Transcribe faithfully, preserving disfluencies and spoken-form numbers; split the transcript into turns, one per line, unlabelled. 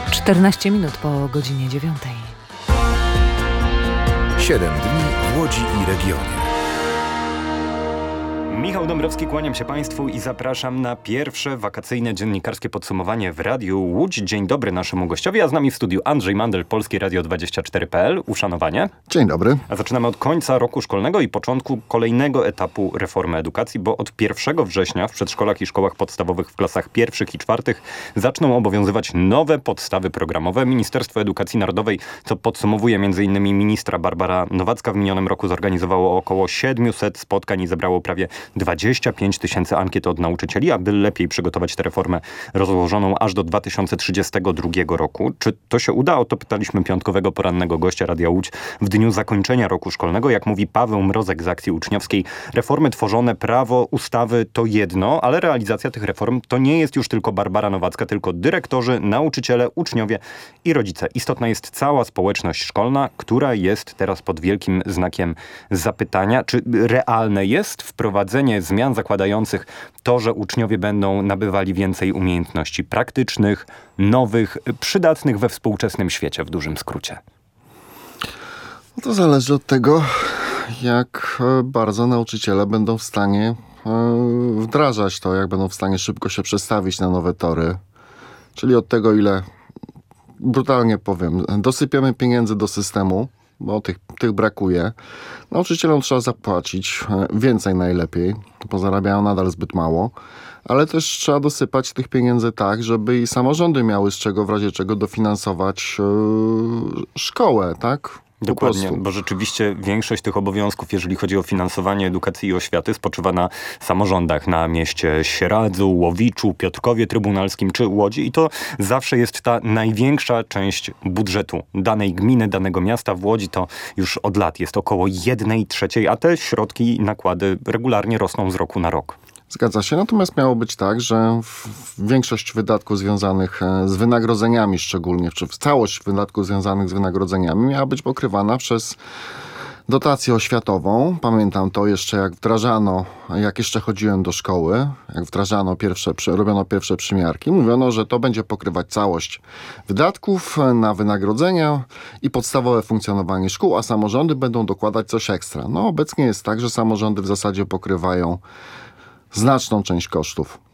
czternaście minut po godzinie dziewiątej.
Siedem dni w Łodzi i regionie.
Michał Dąbrowski, kłaniam się Państwu i zapraszam na pierwsze wakacyjne dziennikarskie podsumowanie w Radiu Łódź. Dzień dobry naszemu gościowi, a z nami w studiu Andrzej Mandel, Polskie Radio dwadzieścia cztery kropka p l. Uszanowanie.
Dzień dobry.
A zaczynamy od końca roku szkolnego i początku kolejnego etapu reformy edukacji, bo od pierwszego września w przedszkolach i szkołach podstawowych w klasach pierwszych i czwartych zaczną obowiązywać nowe podstawy programowe. Ministerstwo Edukacji Narodowej, co podsumowuje m.in. ministra Barbara Nowacka, w minionym roku zorganizowało około siedemset spotkań i zebrało prawie dwadzieścia pięć tysięcy ankiet od nauczycieli, aby lepiej przygotować tę reformę rozłożoną aż do dwa tysiące trzydziestego drugiego roku. Czy to się uda? O to pytaliśmy piątkowego porannego gościa Radia Łódź w dniu zakończenia roku szkolnego. Jak mówi Paweł Mrozek z Akcji Uczniowskiej, reformy tworzone, prawo, ustawy to jedno, ale realizacja tych reform to nie jest już tylko Barbara Nowacka, tylko dyrektorzy, nauczyciele, uczniowie i rodzice. Istotna jest cała społeczność szkolna, która jest teraz pod wielkim znakiem zapytania. Czy realne jest wprowadzenie zmian zakładających to, że uczniowie będą nabywali więcej umiejętności praktycznych, nowych, przydatnych we współczesnym świecie, w dużym skrócie?
No to zależy od tego, jak bardzo nauczyciele będą w stanie wdrażać to, jak będą w stanie szybko się przestawić na nowe tory. Czyli od tego, ile, brutalnie powiem, dosypiemy pieniędzy do systemu, bo tych, tych brakuje. Nauczycielom trzeba zapłacić więcej najlepiej, bo zarabiają nadal zbyt mało, ale też trzeba dosypać tych pieniędzy tak, żeby i samorządy miały z czego w razie czego dofinansować yy, szkołę, tak?
Dokładnie, bo rzeczywiście większość tych obowiązków, jeżeli chodzi o finansowanie edukacji i oświaty, spoczywa na samorządach, na mieście Sieradzu, Łowiczu, Piotrkowie Trybunalskim czy Łodzi i to zawsze jest ta największa część budżetu danej gminy, danego miasta. W Łodzi to już od lat jest około jednej trzeciej, a te środki i nakłady regularnie rosną z roku na rok.
Zgadza się, natomiast miało być tak, że większość wydatków związanych z wynagrodzeniami szczególnie, czy całość wydatków związanych z wynagrodzeniami miała być pokrywana przez dotację oświatową. Pamiętam to jeszcze, jak wdrażano, jak jeszcze chodziłem do szkoły, jak wdrażano pierwsze, robiono pierwsze przymiarki, mówiono, że to będzie pokrywać całość wydatków na wynagrodzenia i podstawowe funkcjonowanie szkół, a samorządy będą dokładać coś ekstra. No obecnie jest tak, że samorządy w zasadzie pokrywają znaczną część kosztów.